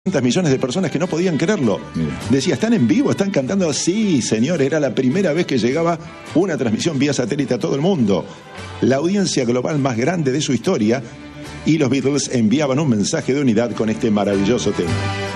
millones de personas que no podían creerlo. Decía, ¿están en vivo? ¿Están cantando? Sí, señor, era la primera vez que llegaba una transmisión vía satélite a todo el mundo. La audiencia global más grande de su historia, y los Beatles enviaban un mensaje de unidad con este maravilloso tema.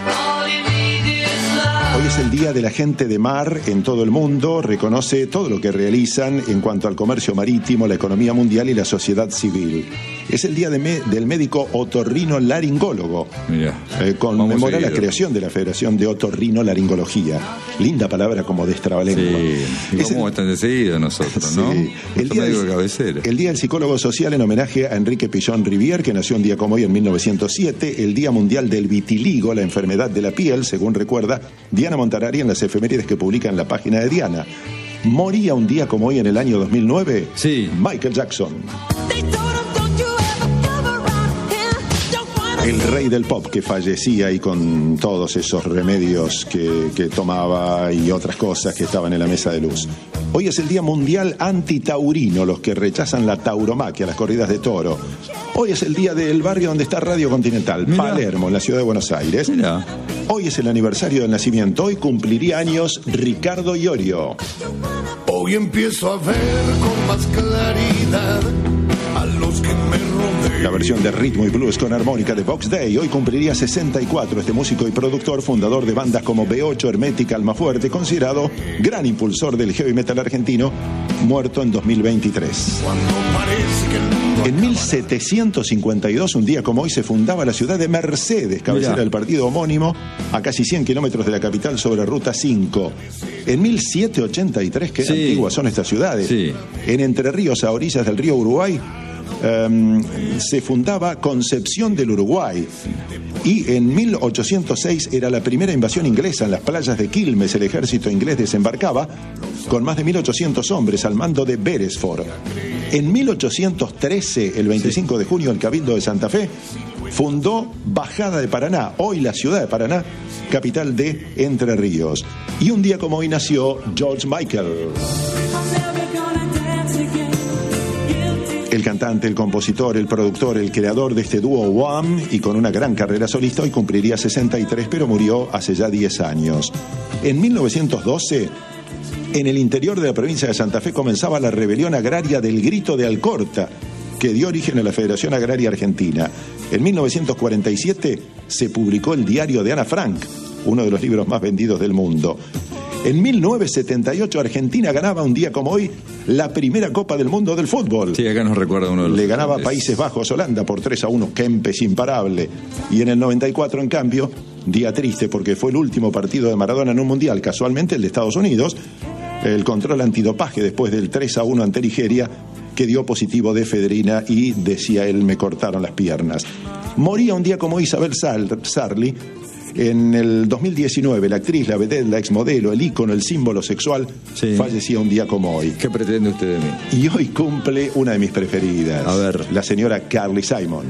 Hoy es el Día de la Gente de Mar en todo el mundo. Reconoce todo lo que realizan en cuanto al comercio marítimo, la economía mundial y la sociedad civil. Es el Día del Médico Otorrino-Laringólogo. Conmemora la creación de la Federación de Otorrino-Laringología. Linda palabra como destrabalengua. Sí, como bastante seguido nosotros, ¿no? Sí. El Día del Psicólogo Social en homenaje a Enrique Pillon Rivière, que nació un día como hoy en 1907. El Día Mundial del Vitiligo, la enfermedad de la piel, según recuerda Diana Montanari en las efemérides que publica en la página de Diana. Moría un día como hoy en el año 2009 Michael Jackson. El rey del pop que fallecía y con todos esos remedios que tomaba y otras cosas que estaban en la mesa de luz. Hoy es el Día Mundial Antitaurino, los que rechazan la tauromaquia, las corridas de toro. Hoy es el día del barrio donde está Radio Continental, Palermo, en la ciudad de Buenos Aires. Hoy es el aniversario del nacimiento. Hoy cumpliría años Ricardo Iorio. Hoy empiezo a ver con más claridad a los que me rodean. La versión de ritmo y blues con armónica de Box Day. Hoy cumpliría 64 este músico y productor, fundador de bandas como B8, Hermética, Almafuerte, considerado gran impulsor del heavy metal argentino, muerto en 2023. En 1752, un día como hoy, se fundaba la ciudad de Mercedes, cabecera del partido homónimo, a casi 100 kilómetros de la capital sobre Ruta 5. En 1783, qué antiguas son estas ciudades. En Entre Ríos, a orillas del río Uruguay, se fundaba Concepción del Uruguay. Y en 1806 era la primera invasión inglesa en las playas de Quilmes. El ejército inglés desembarcaba con más de 1.800 hombres al mando de Beresford. En 1813, el 25 de junio, el Cabildo de Santa Fe fundó Bajada de Paraná, hoy la ciudad de Paraná, capital de Entre Ríos. Y un día como hoy nació George Michael. El cantante, el compositor, el productor, el creador de este dúo Wham, y con una gran carrera solista, hoy cumpliría 63, pero murió hace ya 10 años. En 1912, en el interior de la provincia de Santa Fe comenzaba la rebelión agraria del Grito de Alcorta, que dio origen a la Federación Agraria Argentina. En 1947 se publicó el Diario de Ana Frank, uno de los libros más vendidos del mundo. En 1978 Argentina ganaba un día como hoy la primera Copa del Mundo del fútbol. Sí, acá nos recuerda uno de los... Le ganaba a Países Bajos, Holanda, por 3-1, Kempes imparable. Y en el 94, en cambio, día triste porque fue el último partido de Maradona en un mundial, casualmente el de Estados Unidos, el control antidopaje después del 3-1 ante Nigeria, que dio positivo de efedrina y, decía él, me cortaron las piernas. Moría un día como Isabel Sarli. En el 2019, la actriz, la vedette, la exmodelo, el ícono, el símbolo sexual, fallecía un día como hoy. ¿Qué pretende usted de mí? Y hoy cumple una de mis preferidas. A ver. La señora Carly Simon.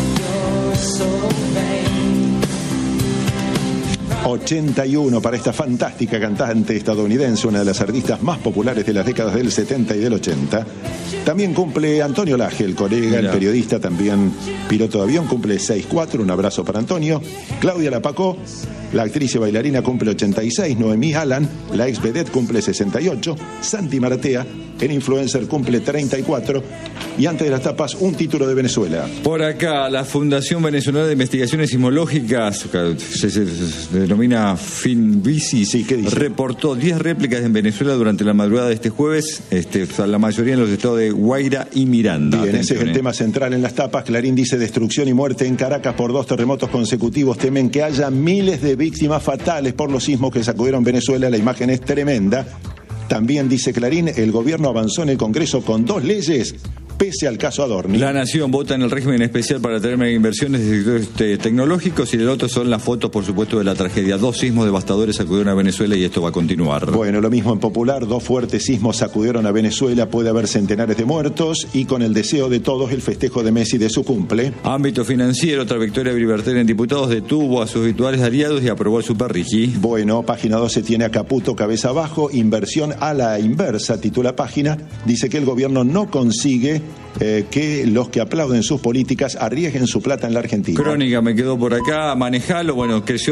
81 para esta fantástica cantante estadounidense, una de las artistas más populares de las décadas del 70 y del 80. También cumple Antonio Laje, el colega, el periodista, también piloto de avión, cumple 64, un abrazo para Antonio. Claudia Lapacó, la actriz y bailarina, cumple 86. Noemí Alan, la ex vedette, cumple 68. Santi Maratea, el influencer, cumple 34. Y antes de las tapas, un título de Venezuela. Por acá, la Fundación Venezolana de Investigaciones Sismológicas, se denomina FINVISI, reportó 10 réplicas en Venezuela durante la madrugada de este jueves, la mayoría en los estados de Guaira y Miranda. Bien, ese es el tema central en las tapas. Clarín dice: destrucción y muerte en Caracas por 2 terremotos consecutivos. Temen que haya miles de víctimas fatales por los sismos que sacudieron Venezuela. La imagen es tremenda. También dice Clarín, el gobierno avanzó en el Congreso con 2 leyes pese al caso Adorni. La Nación vota en el régimen especial para tener inversiones de sectores tecnológicos, y el otro son las fotos, por supuesto, de la tragedia. 2 sismos devastadores sacudieron a Venezuela y esto va a continuar. Bueno, lo mismo en Popular. 2 fuertes sismos sacudieron a Venezuela. Puede haber centenares de muertos, y con el deseo de todos, el festejo de Messi de su cumple. Ámbito financiero, otra victoria libertaria en diputados, detuvo a sus habituales aliados y aprobó el Superrigi. Bueno, página 12 tiene a Caputo cabeza abajo. Inversión a la inversa, titula página. Dice que el gobierno no consigue que los que aplauden sus políticas arriesguen su plata en la Argentina. Crónica me quedó por acá, manejalo, bueno, creció